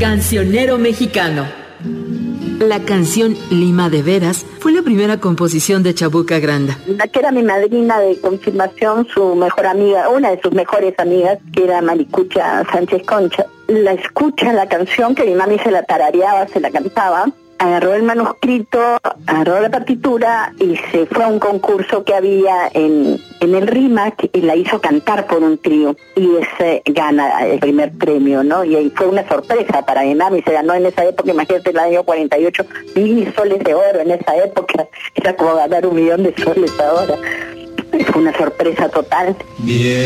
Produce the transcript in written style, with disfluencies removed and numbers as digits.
cancionero mexicano. La canción Lima de Veras fue la primera composición de Chabuca Granda. La que era mi madrina de confirmación, su mejor amiga, una de sus mejores amigas, que era Maricucha Sánchez Concha, la escucha la canción que mi mami se la tarareaba, se la cantaba, agarró el manuscrito, agarró la partitura y se fue a un concurso que había en el RIMAC y la hizo cantar por un trío y ese gana el primer premio, ¿no? Y ahí fue una sorpresa para mi mami, se ganó en esa época, imagínate, el año 48, 1.000 soles de oro en esa época, era como ganar 1 millón de soles ahora. Fue una sorpresa total. Bien.